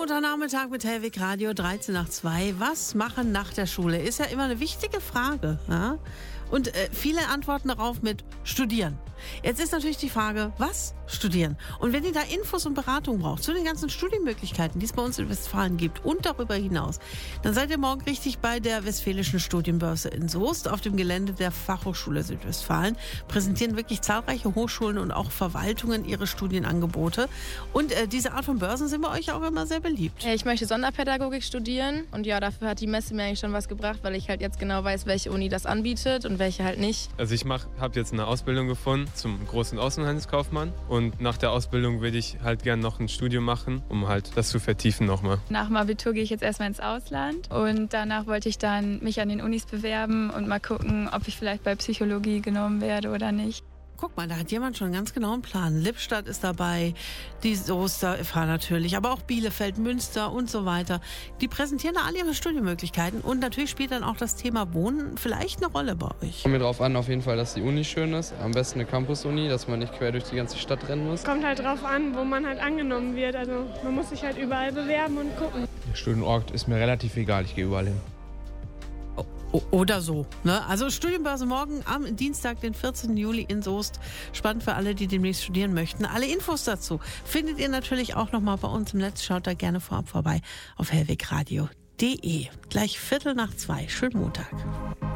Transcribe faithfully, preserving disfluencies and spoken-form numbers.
Montagnachmittag mit Hellwig Radio, dreizehn nach zwei. Was machen nach der Schule? Ist ja immer eine wichtige Frage. Ja? Und äh, viele antworten darauf mit studieren. Jetzt ist natürlich die Frage, was studieren? Und wenn ihr da Infos und Beratung braucht zu den ganzen Studienmöglichkeiten, die es bei uns in Westfalen gibt und darüber hinaus, dann seid ihr morgen richtig bei der Westfälischen Studienbörse in Soest auf dem Gelände der Fachhochschule Südwestfalen. Präsentieren wirklich zahlreiche Hochschulen und auch Verwaltungen ihre Studienangebote. Und äh, diese Art von Börsen sind bei euch auch immer sehr beliebt. Ich möchte Sonderpädagogik studieren und ja, dafür hat die Messe mir eigentlich schon was gebracht, weil ich halt jetzt genau weiß, welche Uni das anbietet und welche halt nicht. Also ich habe jetzt eine Ausbildung gefunden zum großen Außenhandelskaufmann und nach der Ausbildung würde ich halt gerne noch ein Studium machen, um halt das zu vertiefen nochmal. Nach dem Abitur gehe ich jetzt erstmal ins Ausland und danach wollte ich dann mich an den Unis bewerben und mal gucken, ob ich vielleicht bei Psychologie genommen werde oder nicht. Guck mal, da hat jemand schon einen ganz genauen Plan. Lippstadt ist dabei, die Soester F H natürlich, aber auch Bielefeld, Münster und so weiter. Die präsentieren da all ihre Studienmöglichkeiten und natürlich spielt dann auch das Thema Wohnen vielleicht eine Rolle bei euch. Kommt mir darauf an, auf jeden Fall, dass die Uni schön ist. Am besten eine Campus-Uni, dass man nicht quer durch die ganze Stadt rennen muss. Kommt halt drauf an, wo man halt angenommen wird. Also man muss sich halt überall bewerben und gucken. Der Studienort ist mir relativ egal, ich gehe überall hin. Oder so. Ne? Also Studienbörse morgen am Dienstag, den vierzehnten Juli in Soest. Spannend für alle, die demnächst studieren möchten. Alle Infos dazu findet ihr natürlich auch nochmal bei uns im Netz. Schaut da gerne vorab vorbei auf hellwegradio punkt de. Gleich Viertel nach zwei. Schönen Montag.